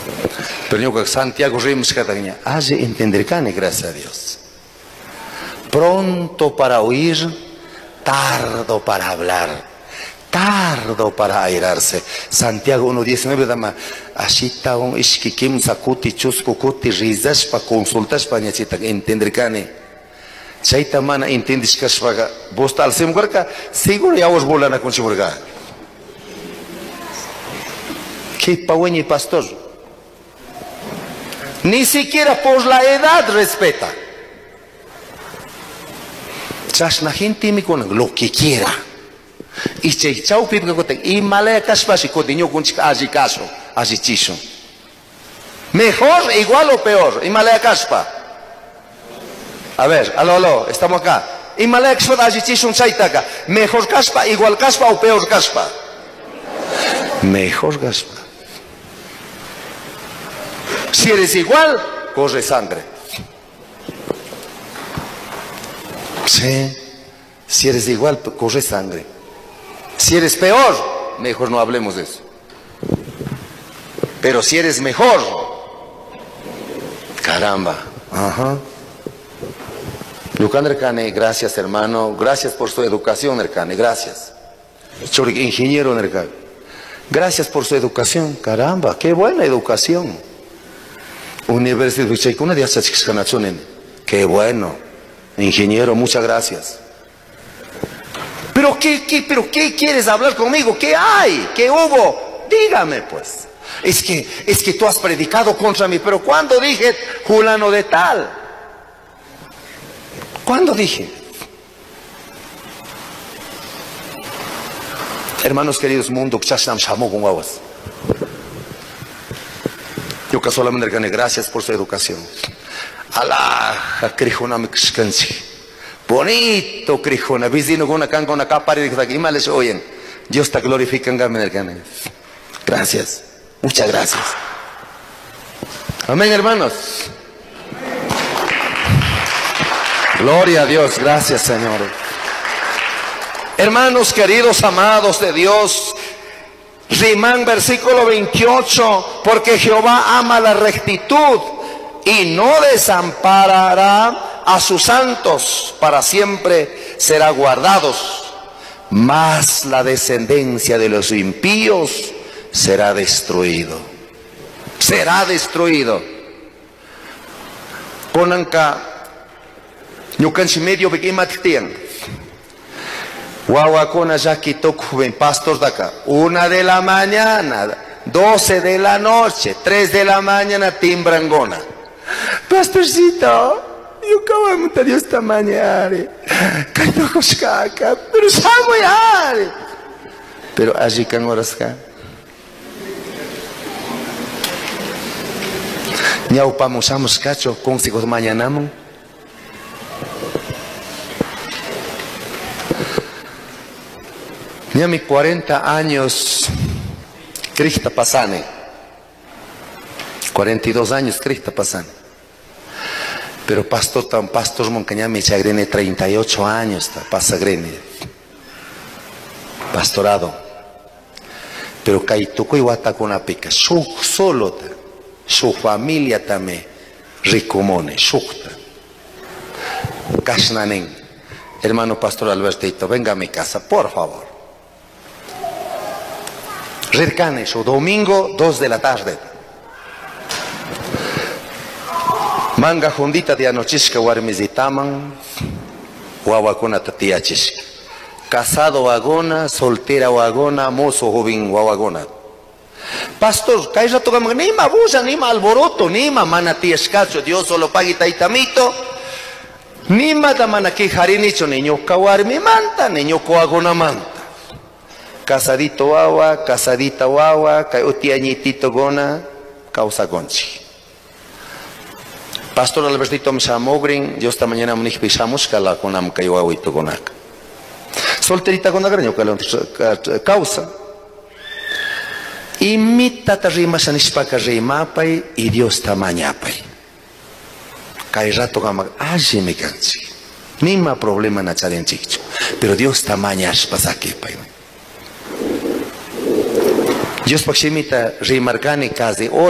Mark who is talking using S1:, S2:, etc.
S1: Pero yo Santiago Rims Cataluña, hace entender cane, gracias a Dios. Pronto para oír, tardo para hablar, tardo para airarse. Santiago 1:19 dama, ashita un ishkikim sakuti chuskukuti rizashpa consultashpa ñachita entender cane. Chaita mana entendis kashpaga, vos tal semgarka, seguro ya vos volana con chimurga. ¿Qué paweñi pastor? Ni siquiera por la edad respeta. Chas la gente me con lo que quiera. Y che chau pipa kote y malaya kashpa si kotinyo con aji caso, aji chiso. Mejor, igual o peor, y malaya kashpa. A ver, aló, estamos acá. Y malaya kashpa aji chiso un chaitaka. Mejor kashpa, igual kashpa o peor kashpa. Mejor kashpa. Si eres igual, corre sangre. Sí. Si eres igual, corre sangre. Si eres peor, mejor no hablemos de eso. Pero si eres mejor, caramba. Ajá. Lucan Ercane, gracias hermano. Gracias por su educación, Ercane. Gracias. Ingeniero Ercane. Gracias por su educación. Caramba, qué buena educación. Universidad de Chaicuna de Asachixcanachunen. Qué bueno. Ingeniero, muchas gracias. ¿Pero qué quieres hablar conmigo? ¿Qué hay? ¿Qué hubo? Dígame pues. Es que tú has predicado contra mí. Pero ¿cuándo dije fulano de tal? ¿Cuándo dije? Hermanos queridos, mundo, chasham shamo con guaguas. Yo que solamente gané, gracias por su educación. Alá, crijona me descanse. Bonito crijona, vecino con una canga, una capa y aquí mal les oyen. Dios te glorifica en gané. Gracias, muchas gracias. Amén, hermanos. Gloria a Dios, gracias, Señor. Hermanos queridos, amados de Dios. Rimán, versículo 28, porque Jehová ama la rectitud y no desamparará a sus santos, para siempre será guardados, mas la descendencia de los impíos será destruido. Será destruido. Konanka, ñukanchi medio begimattian. Guaguacona ya quitó joven pastor de acá. 1 de la mañana, 12 de la noche, 3 de la mañana, timbrangona. Pastorcito, yo acabo de montar esta mañana. Caigo coscaca, pero salgo ya. Pero allí can horas acá. Ñau pamusamos cacho, consigo mañana. Ya mis 40 años, Krista Pasane. 42 años, Krista Pasane. Pero pastor Moncañá me chagrene 38 años, pasagrene. Pastorado. Pero Kaituco y Guatacona pica. Solo, su familia también, ricomone, sukta. Kasnanen. Hermano pastor Albertito, venga a mi casa, por favor. Rircanes o domingo 2 de la tarde. Manga jundita de anochishka warmizitaman. Guaguacona tatiachishka. Casado wagona, soltera wagona, mozo joven guaguagona. Pastor, cae rato que ni ma bulla, ni ma alboroto, ni ma manatiescacho, Dios solo paguita y tamito. Ni ma tamanaki jarinicho, niño kawarmi manta, niño coagona manta. Casadito wawa, casadita wawa, utiañitito gona, causa gonchi. Pastor Albertito Msamogrin, yo esta mañana me pisamos cala con amcayuahuito gonak. Solterita con agraño causa. Y mi tata rima sanishpaka rimapay y Dios tamañapay. Cae rato gama, allí me cansi. Nima problema na chalenchicho. Pero Dios tamañas pasakipay. Dios pakshimita rimarkani kazi